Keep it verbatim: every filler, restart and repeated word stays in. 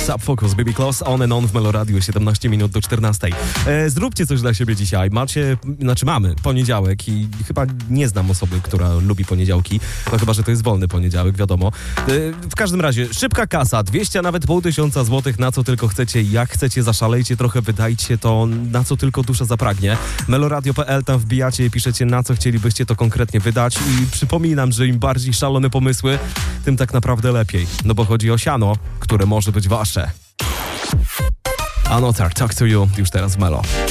Subfocus, Baby Close, On and On w Meloradiu, siedemnaście minut do czternastej. E, zróbcie coś dla siebie dzisiaj. Macie, znaczy mamy poniedziałek i chyba nie znam osoby, która lubi poniedziałki. No chyba, że to jest wolny poniedziałek, wiadomo. E, w każdym razie, szybka kasa, dwieście, a nawet pół tysiąca złotych, na co tylko chcecie. Jak chcecie, zaszalejcie, trochę wydajcie to, na co tylko dusza zapragnie. meloradio kropka p l, tam wbijacie i piszecie, na co chcielibyście to konkretnie wydać. I przypominam, że im bardziej szalone pomysły, tym tak naprawdę lepiej. No bo chodzi o siano, które może być wasze. Anotar, Talk to You, już teraz w Melo.